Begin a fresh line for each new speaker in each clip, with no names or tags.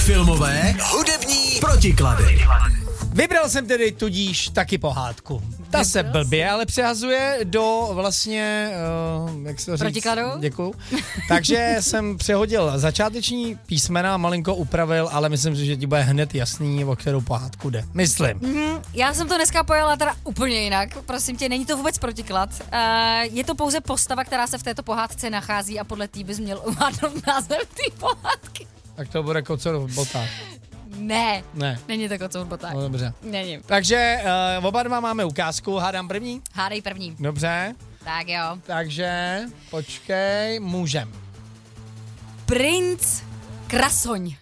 Filmové, hudební protiklady.
Vybral jsem tedy tudíž taky pohádku. Ta se blbě ale přehazuje do vlastně, jak se to říct?
Protikladu?
Děkuju. Takže jsem přehodil začáteční písmena, malinko upravil, ale myslím si, že ti bude hned jasný, o kterou pohádku jde. Myslím.
Já jsem to dneska pojela teda úplně jinak. Prosím tě, není to vůbec protiklad. Je to pouze postava, která se v této pohádce nachází a podle té bys měl uvádnout název té pohádky.
Tak to bude Kocour v botách.
Ne.
Ne.
Není to Kocour v botách.
No dobře.
Není.
Takže oba dva máme ukázku, hádám první?
Hádej první.
Dobře.
Tak jo.
Takže, počkej, můžem.
Princ Krasoň.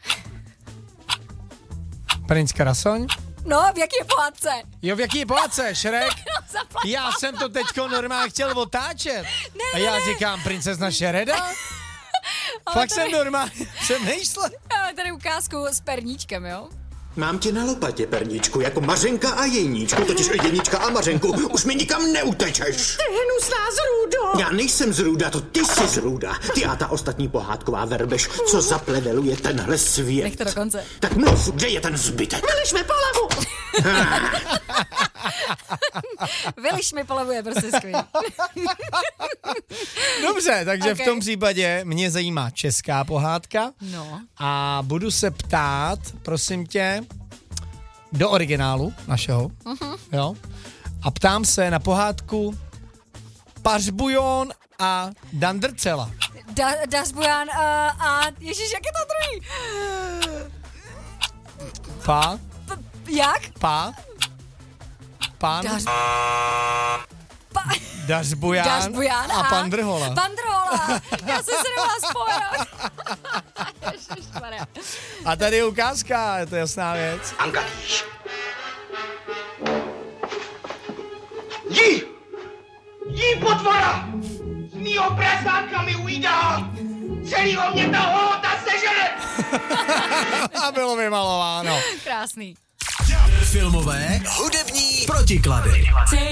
Princ Krasoň?
No, v jaký je pohádce?
Jo, v jaký je pohádce, Šrek?
Zaplať.
Já jsem to teďko normálně chtěl otáčet. A já říkám, princezna Šereda? Fakt jsem normálně přemýšlel.
Máme tady ukázku s perníčkem, jo?
Mám tě na lopatě, perničku, jako Mařenka a Jeníčku, totiž Jeníčka a Mařenku, už mi nikam neutečeš.
Ty hnusná zrůdo!
Já nejsem zrůda, to ty jsi zrůda. Ty a ta ostatní pohádková verbež, co zapleveluje tenhle svět.
Nech to do konce.
Tak mluv, kde je ten zbytek?
Vyliš mi polavu!
Vyliš mi polovu je prostě skvělý.
Dobře, takže
Okay.
v tom případě mě zajímá česká pohádka.
No.
A budu se ptát, prosím tě, do originálu našeho. Jo? A ptám se na pohádku Pařbujon a Dandrcela.
Dařbujan a ježiš, jak je to druhý? Jak?
Pán Dařbujan
Dařbujan
a pan Drhola.
Pan Drhola. Já jsem se nemohla spojit. Ježišmarja.
A tady je ukázka, je to jasná věc.
Angatíš.
Jí potvora! Z mýho prasárka mi ujídá! Celýho mě ta holota sežere!
A bylo vymalováno.
Krásný.
Filmové, hudební protiklady.